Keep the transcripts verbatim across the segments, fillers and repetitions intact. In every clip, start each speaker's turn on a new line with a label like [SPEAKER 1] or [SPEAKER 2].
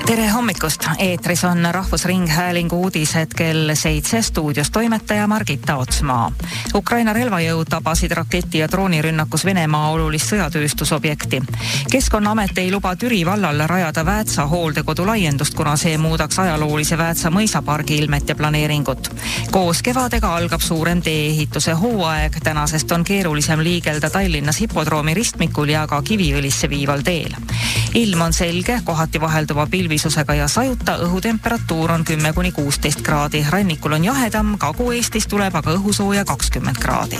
[SPEAKER 1] Tere hommikust! Eetris on Rahvusringhäälingu uudised kell seitse, stuudios toimetaja Margita Otsmaa. Ukraina relvajõud tabasid raketi- ja droonirünnakus Venemaa olulist sõjatööstusobjekti. Keskkonnaamet ei luba Türi vallal rajada Väätsa hooldekodu laiendust, kuna see muudaks ajaloolise Väätsa mõisapargi ilmet ja planeeringut. Koos kevadega algab suurem tee-ehituse hooaeg. Tänasest on keerulisem liigelda Tallinnas hipodroomi ristmikul ja ka Kiviõlisse viival teel. Ilm on selge, kohati vahelduva pilvisusega ja sajuta, õhutemperatuur on kümme kuni kuusteist kraadi. Rannikul on jahedam, Kagu-Eestis tuleb aga õhusooja kakskümmend kraadi.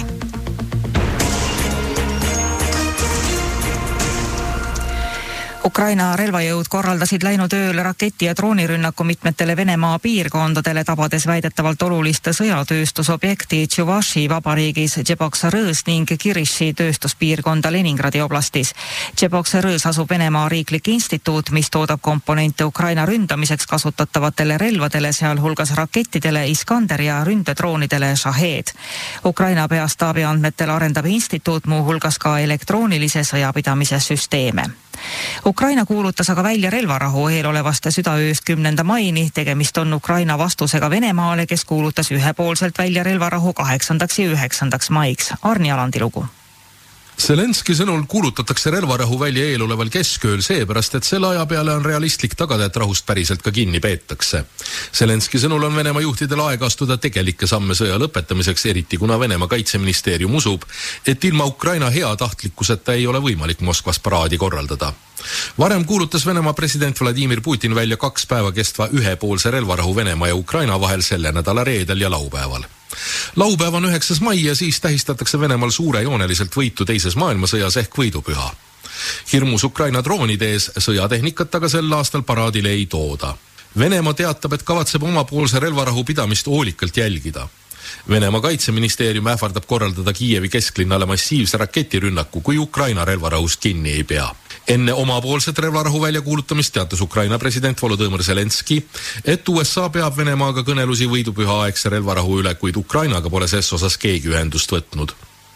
[SPEAKER 1] Ukraina relvajõud korraldasid läinud ööl raketi- ja droonirünnaku mitmetele Venemaa piirkondadele, tabades väidetavalt olulist sõjatööstusobjekti Tšuvaši vabariigis Džeboksarõõs ning Kiriši tööstuspiirkonda Leningradi oblastis. Džeboksarõõs asub Venemaa riiklik instituut, mis toodab komponente Ukraina ründamiseks kasutatavatele relvadele, sealhulgas rakettidele Iskander ja ründedroonidele Shahed. Ukraina peastaabi andmetel arendab instituut muuhulgas ka elektroonilise sõjapidamise süsteeme. Ukraina kuulutas aga välja relvarahu eelolevast südaööst kümnenda maini. Tegemist on Ukraina vastusega Venemaale, kes kuulutas ühepoolselt välja relvarahu kaheksandaks ja üheksandaks maiks. Arni Alandi lugu.
[SPEAKER 2] Zelenski sõnul kuulutatakse relvarahu välja eeloleval keskööl seepärast, et selle aja peale on realistlik tagada, et rahust päriselt ka kinni peetakse. Zelenski sõnul on Venemaa juhtidel aega astuda tegelikke samme sõja lõpetamiseks, eriti kuna Venemaa kaitseministeerium usub, et ilma Ukraina heatahtlikkuseta ei ole võimalik Moskvas paraadi korraldada. Varem kuulutas Venemaa president Vladimir Putin välja kaks päeva kestva ühepoolse relvarahu Venemaa ja Ukraina vahel selle nädala reedel ja laupäeval. Laupäev on üheksas mai ja siis tähistatakse Venemaal suurejooneliselt võitu teises maailmasõjas ehk võidupüha. Hirmus Ukraina droonide ees sõjatehnikat aga sel aastal paraadile ei tooda. Venemaa teatab, et kavatseb omapoolse relvarahu pidamist hoolikalt jälgida. Venemaa kaitseministeerium ähvardab korraldada Kiievi kesklinnale massiivse raketirünnaku, kui Ukraina relvarahust kinni ei pea. Enne omapoolset relvarahu väljakuulutamist teatas Ukraina president Volodõmõr Zelenski, et U S A peab Venemaaga kõnelusi võidupüha aegse relvarahu üle, kuid Ukrainaga pole ses osas keegi ühendust võtnud.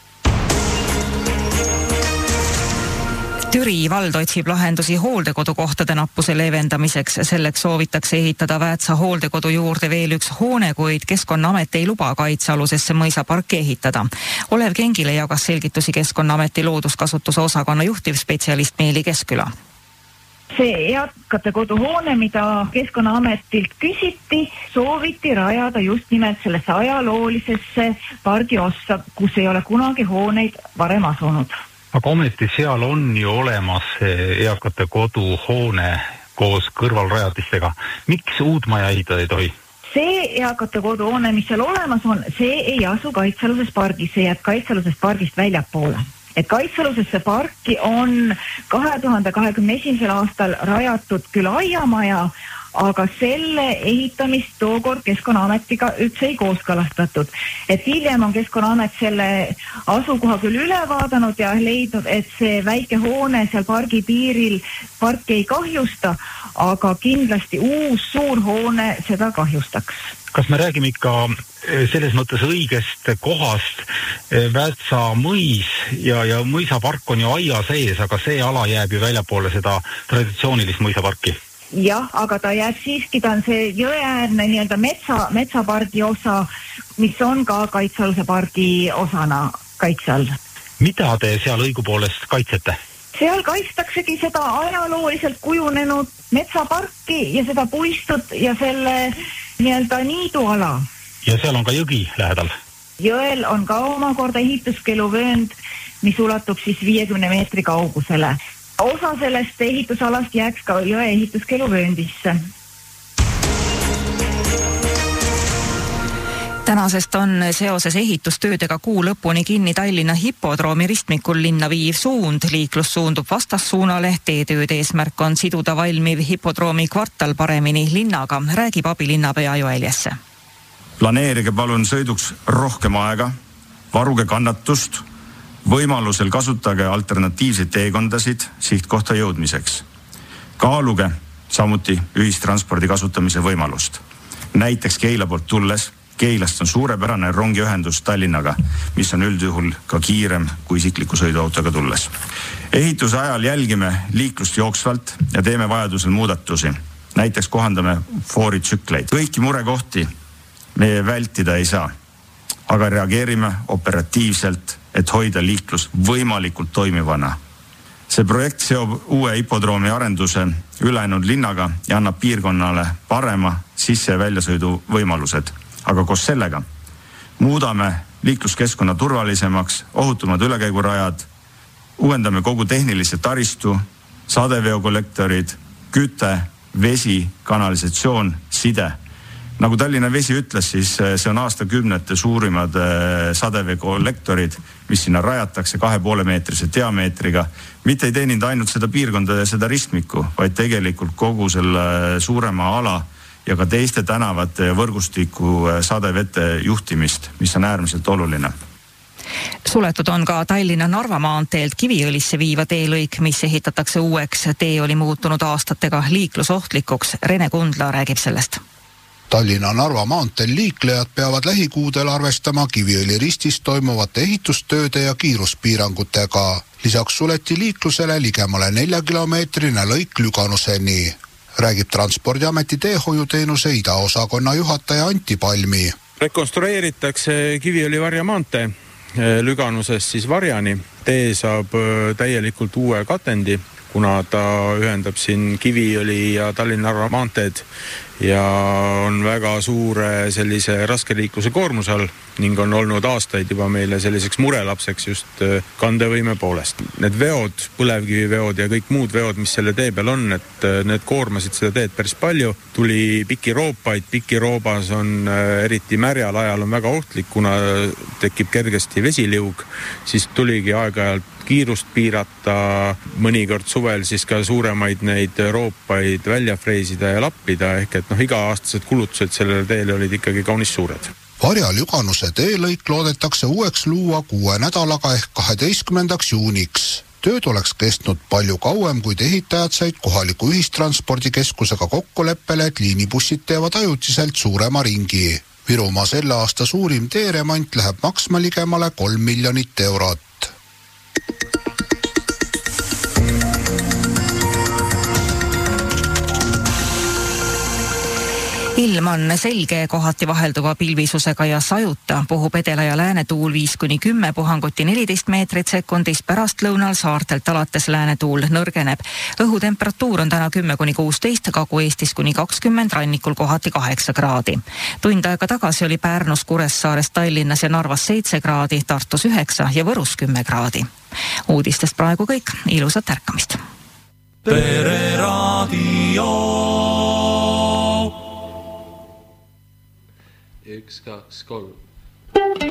[SPEAKER 1] Türi vald otsib lahendusi hooldekodukohtade nappuse leevendamiseks. Selleks soovitakse ehitada Väätsa hooldekodu juurde veel üks hoone, kuid Keskkonnaamet ei luba kaitsealusesse mõisaparki ehitada. Olev Kengile jagas selgitusi Keskkonnaameti looduskasutuse osakonna juhtivspetsialist Meeli Kesküla.
[SPEAKER 3] See eakate koduhoone, mida Keskkonnaametilt küsiti, sooviti rajada just nimelt sellesse ajaloolisesse pargi ossa, kus ei ole kunagi hooneid varem asunud.
[SPEAKER 4] Aga ometi seal on ju olemas eakate koduhoone koos kõrvalrajatistega. Miks uut maja ehitada ei tohi?
[SPEAKER 3] See eakate koduhoone, mis seal olemas on, see ei asu kaitsealuses pargis, see jääb kaitsealusest pargist väljapoole. Et kaitsealusesse parki on kahe tuhande kahekümne esimesel aastal rajatud küll aiamaja, aga selle ehitamist tookord Keskkonnaametiga üldse ei kooskõlastatud. Et hiljem on Keskkonnaamet selle asukoha küll üle vaadanud ja leidnud, et see väike hoone seal pargi piiril parki ei kahjusta, aga kindlasti uus suur hoone seda kahjustaks.
[SPEAKER 4] Kas me räägime ikka selles mõttes õigest kohast? Väätsa mõis ja, ja mõisapark on ju aia sees, aga see ala jääb ju väljapoole seda traditsioonilist mõisaparki.
[SPEAKER 3] Jah, aga ta jääb siiski, ta on see jõeäärne nii-öelda metsa, metsapargi osa, mis on ka kaitsealuse pargi osana kaitse all.
[SPEAKER 4] Mida te seal õigupoolest kaitsete?
[SPEAKER 3] Seal kaitstaksegi seda ajalooliselt kujunenud metsaparki ja seda puistut ja selle nii-öelda niiduala.
[SPEAKER 4] Ja seal on ka jõgi lähedal?
[SPEAKER 3] Jõel on ka omakorda ehituskeeluvöönd, mis ulatub siis viiekümne meetri kaugusele. Osa sellest ehitusalast jääks ka jõe ehituskeeluvööndisse.
[SPEAKER 1] Tänasest on seoses ehitustöödega kuu lõpuni kinni Tallinna hipodroomi ristmikul linna viiv suund. Liiklus suundub vastassuunale. Teetööde eesmärk on siduda valmiv hipodroomi kvartal paremini linnaga, räägib abilinnapea Joel Jesse.
[SPEAKER 5] Planeerige palun sõiduks rohkem aega, varuge kannatust, võimalusel kasutage alternatiivseid teekondasid sihtkohta jõudmiseks. Kaaluge samuti ühistranspordi kasutamise võimalust. Näiteks Keila poolt tulles, Keilast on suurepärane rongiühendus Tallinnaga, mis on üldjuhul ka kiirem kui isikliku sõiduautoga tulles. Ehituse ajal jälgime liiklust jooksvalt ja teeme vajadusel muudatusi. näiteks kohandame fooritsükleid. Kõiki murekohti me vältida ei saa, aga reageerime operatiivselt, et hoida liiklus võimalikult toimivana. See projekt seob uue hipodroomi arenduse ülejäänud linnaga ja annab piirkonnale parema sisse- ja väljasõidu võimalused. Aga koos sellega muudame liikluskeskkonna turvalisemaks, ohutumad ülekäigurajad, uuendame kogu tehnilise taristu, sadeveokollektorid, küte, vesi, kanalisatsioon, side. Nagu Tallinna Vesi ütles, siis see on aastakümnete suurimad sadeveokollektorid, mis sinna rajatakse kahe poole meetrise diameetriga. Mitte ei teeninud ainult seda piirkonda ja seda ristmikku, vaid tegelikult kogu selle suurema ala ja ka teiste tänavate võrgustiku sadevete juhtimist, mis on äärmiselt oluline.
[SPEAKER 1] Suletud on ka Tallinna-Narva maanteelt Kiviõlisse viiva teelõik, mis ehitatakse uueks. Tee oli muutunud aastatega liiklusohtlikuks. Rene Kundla räägib sellest.
[SPEAKER 6] Tallinna-Narva maanteel liiklejad peavad lähikuudel arvestama Kiviõli ristis toimuvate ehitustööde ja kiiruspiirangutega. Lisaks suleti liiklusele ligemale neljakilomeetrine lõik Lüganuseni. Räägib Transpordiameti teehoiuteenuse idaosakonna juhataja Antti Palmi.
[SPEAKER 7] Rekonstrueeritakse Kiviõli Varja maantee Lüganusest siis Varjani. Tee saab täielikult uue katendi, kuna ta ühendab siin Kiviõli ja Tallinna-Narva maanteed ja on väga suure sellise raskeliikluse koormuse all ning on olnud aastaid juba meile selliseks murelapseks just kandevõime poolest. Need veod, põlevkiviveod ja kõik muud veod, mis selle tee peal on, et need koormasid seda teed päris palju. Tuli piki roopaid, piki roobas on eriti märjal ajal on väga ohtlik, kuna tekib kergesti vesiliug, siis tuligi aeg-ajalt kiirust piirata, mõnikord suvel siis ka suuremaid neid roopaid välja freesida ja lappida, ehk et noh, iga-aastased kulutused sellele teele olid ikkagi kaunis suured.
[SPEAKER 6] Varja Lüganuse teelõik loodetakse uueks luua kuue nädalaga ehk kaheteistkümnendaks juuniks. Tööd oleks kestnud palju kauem, kuid ehitajad said kohaliku ühistranspordikeskusega kokkuleppele, et liinibussid teevad ajutiselt suurema ringi. Virumaa selle aasta suurim teeremont läheb maksma ligemale kolm miljonit eurot.
[SPEAKER 1] Ilm on selge, kohati vahelduva pilvisusega ja sajuta. Puhub edela ja läänetuul viis kuni kümme, puhanguti neliteist meetrit sekundis, pärast lõunal saartelt alates läänetuul nõrgeneb. Õhutemperatuur on täna kümme kuni kuusteist, Kagu-Eestis kuni kakskümmend, rannikul kohati kaheksa kraadi. Tund aega tagasi oli Pärnus, Kuressaares, Tallinnas ja Narvas seitse kraadi, Tartus üheksa ja Võrus kümme kraadi. Uudistest praegu kõik, ilusat ärkamist.
[SPEAKER 8] Pere Radio. Üks, kaks, kolm.